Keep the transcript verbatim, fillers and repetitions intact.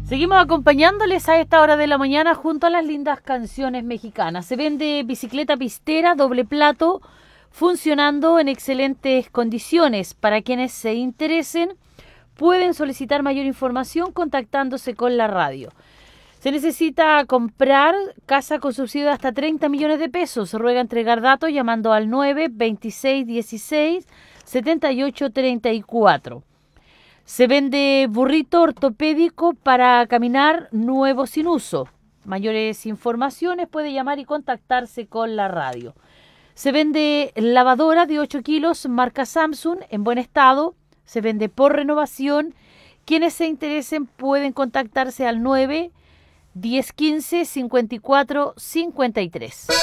Seguimos acompañándoles a esta hora de la mañana junto a las lindas canciones mexicanas. Se vende bicicleta pistera, doble plato, funcionando en excelentes condiciones. Para quienes se interesen, pueden solicitar mayor información contactándose con la radio. Se necesita comprar casa con subsidio de hasta treinta millones de pesos. Se ruega entregar datos llamando al nueve veintiséis dieciséis setenta y ocho treinta y cuatro. Se vende burrito ortopédico para caminar nuevo sin uso. Mayores informaciones puede llamar y contactarse con la radio. Se vende lavadora de ocho kilos marca Samsung en buen estado. Se vende por renovación. Quienes se interesen pueden contactarse al nueve diez quince cincuenta y cuatro cincuenta y tres.